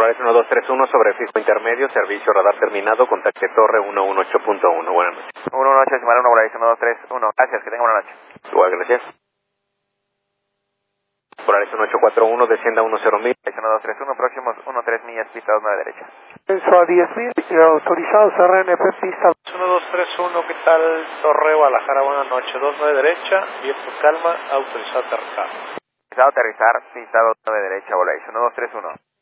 Volaris 1231 sobre fisco intermedio, servicio radar terminado, contacte torre 118.1. Buenas noches. 118, Cimarrón 1, Volaris 1231. Gracias, que tenga buena noche. Igual, gracias. Volaris 1841, descienda 10.000. 1231, próximos 13 millas, pista 29 derecha. Descenso a 10.000, autorizados RNP, pista 1231, ¿qué tal? Torre Guadalajara, buenas noches, 29 derecha, viento calma, autorizado aterrizar. Autorizado aterrizar, pista 29 derecha, Volaris 1231.